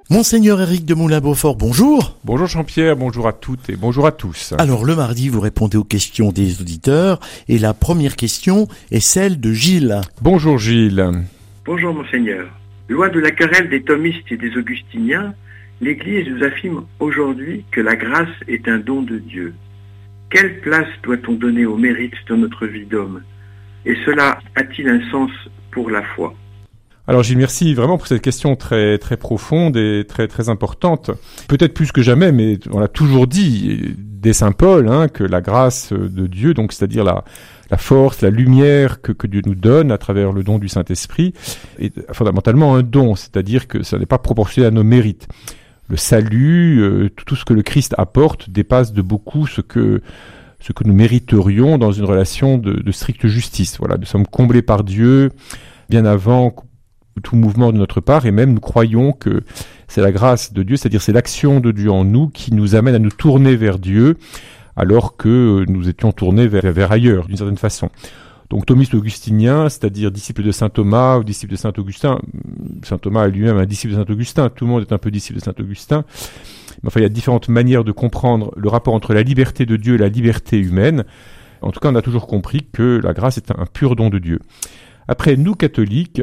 Monseigneur Éric de Moulin-Beaufort, bonjour. Bonjour Jean-Pierre, bonjour à toutes et bonjour à tous. Alors le mardi, vous répondez aux questions des auditeurs et la première question est celle de Gilles. Bonjour Gilles. Bonjour Monseigneur. Loin de la querelle des thomistes et des augustiniens, l'Église nous affirme aujourd'hui que la grâce est un don de Dieu. Quelle place doit-on donner au mérite dans notre vie d'homme? Et cela a-t-il un sens pour la foi? Alors Gilles, merci vraiment pour cette question très très profonde et très très importante. Peut-être plus que jamais, mais on l'a toujours dit dès Saint Paul, que la grâce de Dieu, donc c'est-à-dire la force, la lumière que Dieu nous donne à travers le don du Saint-Esprit, est fondamentalement un don, c'est-à-dire que ça n'est pas proportionné à nos mérites. Le salut, tout ce que le Christ apporte dépasse de beaucoup ce que nous mériterions dans une relation de stricte justice. Voilà, nous sommes comblés par Dieu bien avant tout mouvement de notre part, et même nous croyons que c'est la grâce de Dieu, c'est-à-dire c'est l'action de Dieu en nous qui nous amène à nous tourner vers Dieu, alors que nous étions tournés vers ailleurs, d'une certaine façon. Donc thomiste augustinien, c'est-à-dire disciple de saint Thomas ou disciple de saint Augustin. Saint Thomas est lui-même un disciple de saint Augustin, tout le monde est un peu disciple de saint Augustin. Mais enfin, il y a différentes manières de comprendre le rapport entre la liberté de Dieu et la liberté humaine. En tout cas, on a toujours compris que la grâce est un pur don de Dieu. Après, nous, catholiques,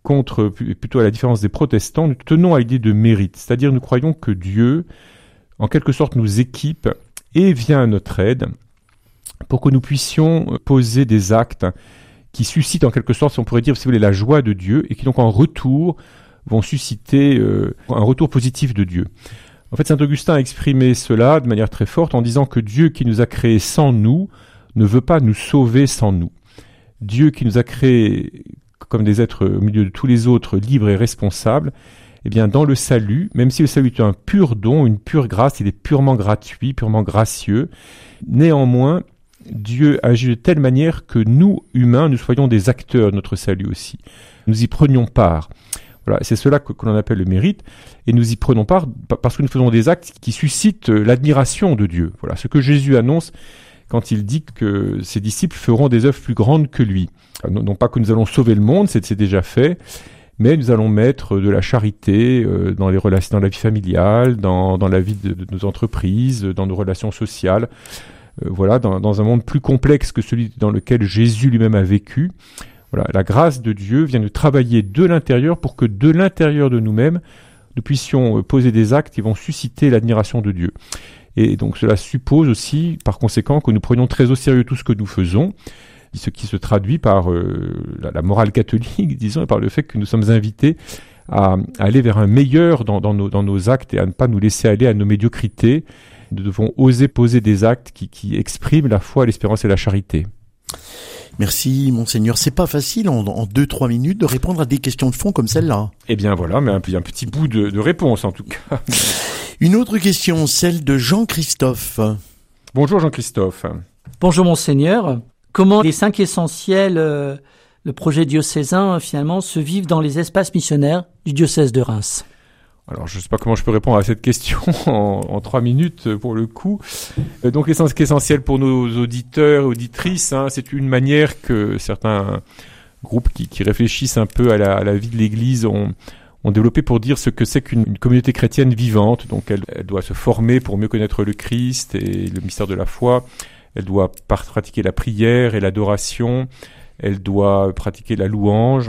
plutôt à la différence des protestants, nous tenons à l'idée de mérite. C'est-à-dire, nous croyons que Dieu, en quelque sorte, nous équipe et vient à notre aide pour que nous puissions poser des actes qui suscitent, en quelque sorte, si on pourrait dire, si vous voulez, la joie de Dieu, et qui donc, en retour, vont susciter un retour positif de Dieu. En fait, saint Augustin a exprimé cela de manière très forte en disant que Dieu qui nous a créés sans nous ne veut pas nous sauver sans nous. Dieu qui nous a créés comme des êtres au milieu de tous les autres, libres et responsables, eh bien dans le salut, même si le salut est un pur don, une pure grâce, il est purement gratuit, purement gracieux, néanmoins, Dieu agit de telle manière que nous, humains, nous soyons des acteurs de notre salut aussi. Nous y prenions part. Voilà, c'est cela que l'on appelle le mérite, et nous y prenons part parce que nous faisons des actes qui suscitent l'admiration de Dieu. Voilà, ce que Jésus annonce quand il dit que ses disciples feront des œuvres plus grandes que lui. Non pas que nous allons sauver le monde, c'est déjà fait, mais nous allons mettre de la charité dans les relations, dans la vie familiale, dans la vie de nos entreprises, dans nos relations sociales. Voilà, dans un monde plus complexe que celui dans lequel Jésus lui-même a vécu. Voilà, la grâce de Dieu vient nous travailler de l'intérieur pour que de l'intérieur de nous-mêmes, nous puissions poser des actes qui vont susciter l'admiration de Dieu. Et donc cela suppose aussi, par conséquent, que nous prenions très au sérieux tout ce que nous faisons, ce qui se traduit par la morale catholique, disons, et par le fait que nous sommes invités à aller vers un meilleur dans nos actes et à ne pas nous laisser aller à nos médiocrités. Nous devons oser poser des actes qui expriment la foi, l'espérance et la charité. Merci Monseigneur. C'est pas facile en 2-3 minutes de répondre à des questions de fond comme celle-là. Eh bien voilà, mais un petit bout de réponse en tout cas. Une autre question, celle de Jean-Christophe. Bonjour Jean-Christophe. Bonjour Monseigneur. Comment les 5 essentiels, le projet diocésain finalement, se vivent dans les espaces missionnaires du diocèse de Reims? Alors, je ne sais pas comment je peux répondre à cette question en 3 minutes pour le coup. Donc, les 5 essentiels pour nos auditeurs et auditrices, c'est une manière que certains groupes qui réfléchissent un peu à la vie de l'Église ont développé pour dire ce que c'est qu'une communauté chrétienne vivante. Donc, elle doit se former pour mieux connaître le Christ et le mystère de la foi. Elle doit pratiquer la prière et l'adoration. Elle doit pratiquer la louange.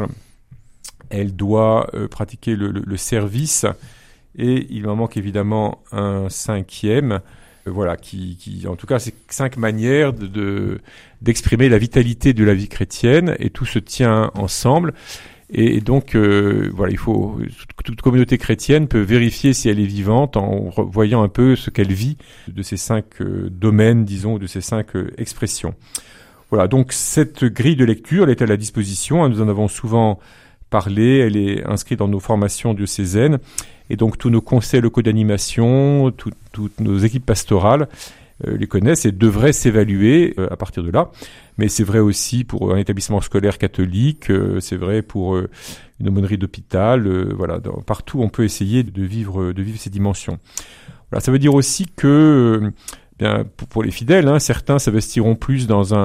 Elle doit pratiquer le service, et il m'en manque évidemment un 5e, voilà, qui en tout cas c'est 5 manières d'exprimer la vitalité de la vie chrétienne, et tout se tient ensemble. Et donc voilà, toute communauté chrétienne peut vérifier si elle est vivante en voyant un peu ce qu'elle vit de ces 5 domaines, disons, de ces 5 expressions. Voilà, donc cette grille de lecture, elle est à la disposition, nous en avons souvent parler, elle est inscrite dans nos formations diocésaines, et donc tous nos conseils locaux d'animation, toutes nos équipes pastorales les connaissent et devraient s'évaluer à partir de là. Mais c'est vrai aussi pour un établissement scolaire catholique, c'est vrai pour une aumônerie d'hôpital, voilà, partout on peut essayer de vivre ces dimensions. Voilà, ça veut dire aussi que pour les fidèles, certains s'investiront plus dans